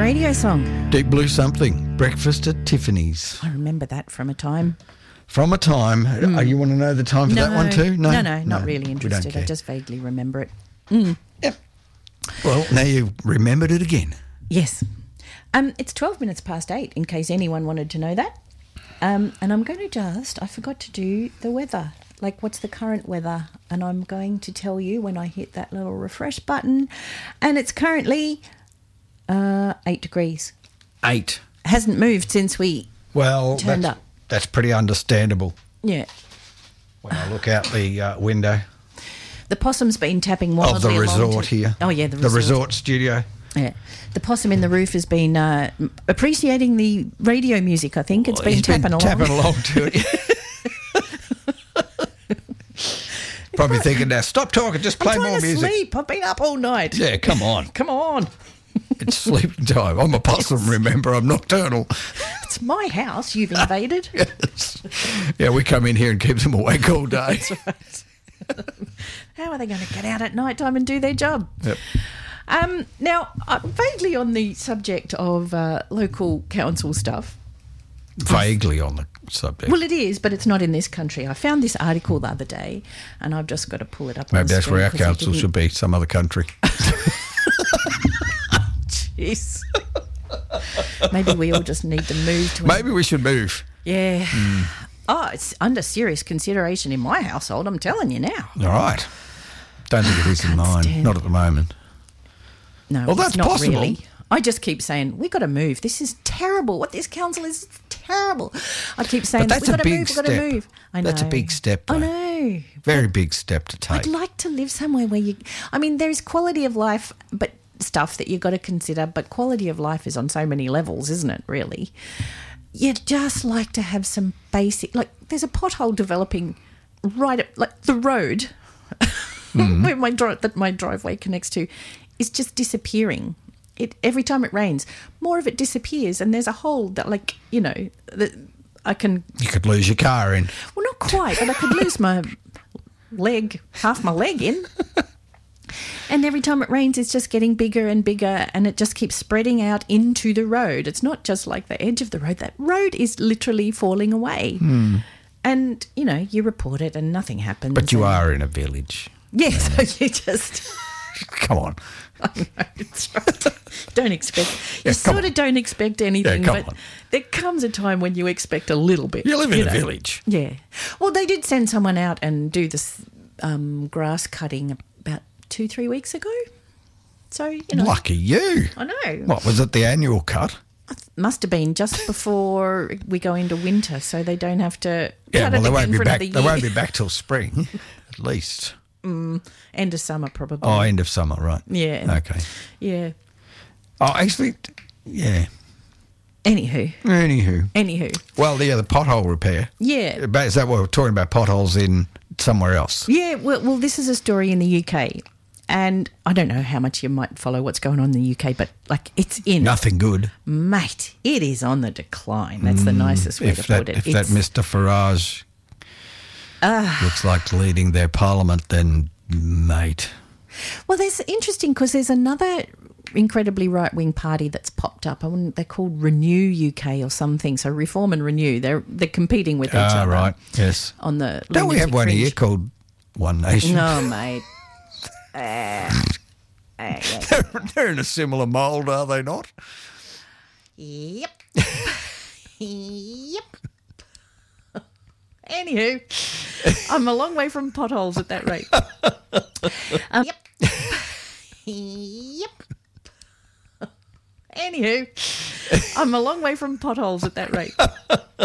radio song. Deep Blue Something, Breakfast at Tiffany's. I remember that from a time. From a time. You want to know the time for that one too? No, not really we don't interested. care. I just vaguely remember it. Yep. Well, now you've remembered it again. Yes. It's 12 minutes past 8, in case anyone wanted to know that. And I'm going to I forgot to do the weather. Like, what's the current weather? And I'm going to tell you when I hit that little refresh button. And it's currently 8 degrees. 8. Hasn't moved since we turned up. That's pretty understandable. Yeah. When I look out the window The possum's been tapping wildly of the along resort to- here. Oh, yeah, the The resort. resort studio. Yeah. The possum in the roof has been appreciating the radio music, I think. It's been He's tapping along. Tapping along to it. Probably thinking now, stop talking, just play I'm more trying to music. sleep. I've been up all night. Yeah, come on. Come on. It's sleeping time. I'm a possum, remember, I'm nocturnal. It's my house you've invaded. Yes. Yeah, we come in here and keep them awake all day. That's right. How are they going to get out at night time and do their job? Yep. Now, vaguely on the subject of local council stuff. Vaguely on the subject. Well, it is, but it's not in this country. I found this article the other day, and I've just got to pull it up. Maybe that's where our council should be, some other country. Jeez. Maybe we all just need to move to. Maybe we should move. Yeah. Oh, it's under serious consideration in my household. I'm telling you now. All right. Don't think it is in mine. stand Not at the moment. No, Well, it's that's not possible. really. I just keep saying we got to move. This is terrible. What this council is terrible. I keep saying But that's we a got to big move. We got to step. move. I know. That's a big step, I though. know. Very big step to take. I'd like to live somewhere where you. I mean, there's quality of life, but stuff that you've got to consider. But quality of life is on so many levels, isn't it? Really, you'd just like to have some basic. Like, there's a pothole developing right up, like the road where my driveway connects to, is just disappearing. Every time it rains, more of it disappears, and there's a hole that, like, you know, that I can. You could lose your car in. Well, not quite, but I could lose my leg, half my leg in. And every time it rains, it's just getting bigger and bigger, and it just keeps spreading out into the road. It's not just like the edge of the road. That road is literally falling away. And, you know, you report it and nothing happens. But you and- are in a village. Yes, so you just... Come on. I know, it's right. Don't expect... Yeah, You come sort of don't expect anything, come but on. there comes a time when you expect a little bit. You live in a know. village. Yeah. Well, they did send someone out and do this grass cutting about 2-3 weeks ago. So, you know. Lucky you. I know. What, was it the annual cut? Must have been just before we go into winter, so they don't have to Yeah, cut well, it they won't again be for back. another They year. won't be back till spring, at least. End of summer, probably. Oh, end of summer, right? Yeah. Okay. Yeah. Oh, actually, yeah. Anywho. Well, the pothole repair. Yeah. Is that what we're talking about? Potholes in somewhere else? Yeah, well, this is a story in the UK, and I don't know how much you might follow what's going on in the UK, but, like, it's in. Nothing good. Mate, it is on the decline. That's the nicest way to put it. If that Mr. Farage looks like leading their parliament, then, mate. Well, there's interesting because there's another incredibly right-wing party that's popped up. They're called Renew UK or something. So Reform and Renew, they're competing with each other. Right, yes. On the Don't we have lunatic one fringe. here called One Nation? No, mate. They're in a similar mould, are they not? Yep. Yep. Anywho, I'm a long way from potholes at that rate. Yep. Yep. Anywho, I'm a long way from potholes at that rate.